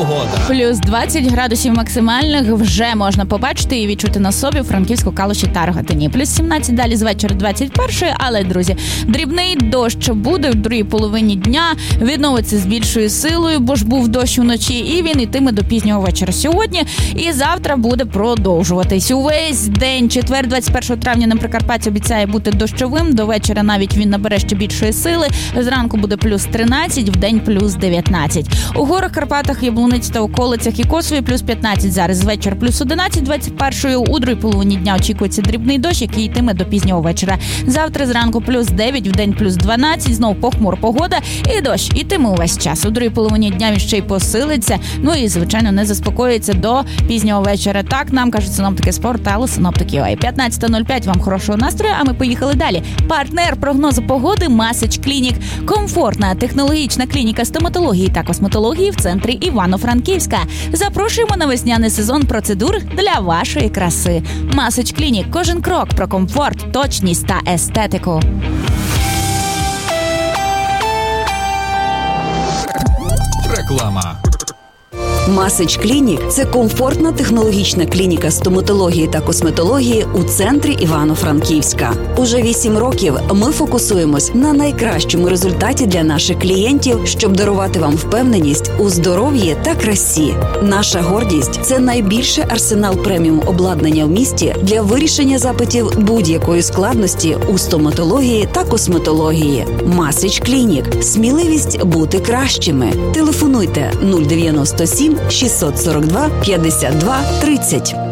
погода. Плюс 20 градусів максимальних вже можна побачити і відчути на собі у Франківську, Калуші та Рогатині. Плюс 17 далі з вечора 21-ї, але, друзі, дрібний дощ буде в другій половині дня, відновиться з більшою силою, бо ж був дощ уночі, і він йтиме до пізнього вечора сьогодні, і завтра буде продовжуватись. Увесь день, четвер, 21 травня на Прикарпатті обіцяє бути дощовим, до вечора навіть він набере ще більшої сили, зранку буде плюс 13, вдень плюс 19. У горах Карпатах, Яблуниці та околицях і Косові плюс 15, зараз з вечора плюс 11, 21-ї, у другій половині дня очікується дрібний дощ, який йтиме до пізнього вечора. Завтра зранку плюс 9, вдень плюс 12, знову похмура погода і дощ ітиме увесь час. У другій половині дня він ще й посилиться, ну і, звичайно, не заспокоїться до пізнього вечора. Так нам кажуть синоптики з порталу Синоптики.ua. 15:05, вам хорошого настрою, а ми поїхали далі. Партнер прогнозу погоди Масич Клінік. Комфортна технологічна клініка стоматології та косметології в центрі Івано-Франківська. Запрошуємо на весняний сезон процедур для вашої краси. Масич Клінік. Кожен крок про комфорт, точність та естетику. Реклама. Масич Клінік – це комфортна технологічна клініка стоматології та косметології у центрі Івано-Франківська. Уже 8 років ми фокусуємось на найкращому результаті для наших клієнтів, щоб дарувати вам впевненість у здоров'ї та красі. Наша гордість – це найбільший арсенал преміум обладнання в місті для вирішення запитів будь-якої складності у стоматології та косметології. Масич Клінік – сміливість бути кращими. Телефонуйте 097 642 52 30.